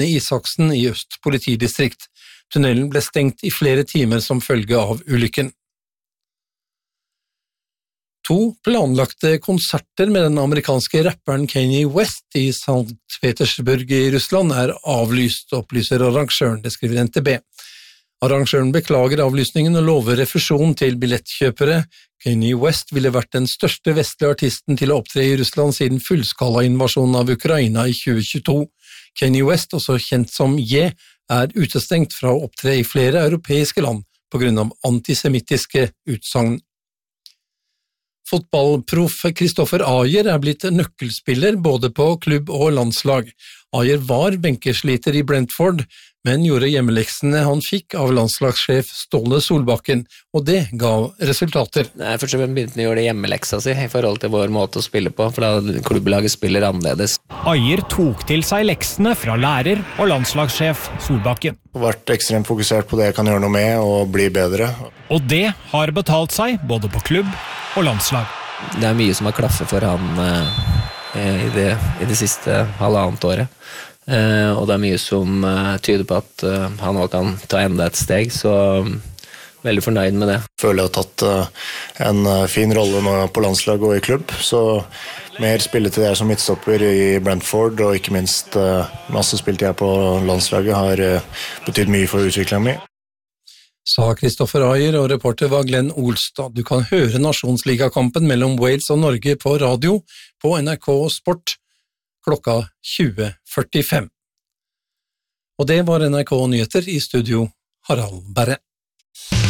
Isaksen i Øst politidistrikt. Tunnelen ble stengt i flere timer som følge av ulykken. 2 planlagte konserter med den amerikanske rapperen Kanye West i St. Petersburg i Russland avlyst, opplyser arrangøren, det skriver NTB. Arrangøren beklager avlysningen og lover refusjon til billettkjøpere. Kanye West ville vært den største vestlige artisten til å opptre i Russland siden fullskala-invasjonen av Ukraina i 2022. Kanye West, også kjent som Ye, utestengt fra å opptre i flere europeiske land på grunn av antisemittiske utsagn. Fotballproff Kristoffer Ajer blitt nøkkelspiller både på klubb og landslag. Ajer var benkesliter i Brentford, men gjorde hjemmeleksene han fikk av landslagssjef Ståle Solbakken, og det gav resultater. Først og fremst begynte han å gjøre hjemmeleksa si i forhold til vår måte å spille på, for da klubblaget spiller annerledes. Ajer tok til seg leksene fra lærer og landslagssjef Solbakken. Jeg har vært ekstremt fokusert på det jeg kan gjøre noe med og bli bedre. Og det har betalt seg både på klubb og landslag. Det mye som har klaffet for han i det siste halvannet året. Og det mye som tyder på at han også kan ta enda et steg, så veldig fornøyd med det. Jeg føler jeg har tatt en fin rolle nå på landslag og i klubb, så mer spilletid jeg som midtstopper i Brentford, og ikke minst masse spilletid jeg på landslaget har betydd mye for utviklingen min. Sa Kristoffer Ajer, og reporter var Glenn Olstad. Du kan høre Nasjonsligakampen mellom Wales og Norge på radio på NRK Sport klokka 20:45. Og det var NRK Nyheter, i studio Harald Berre.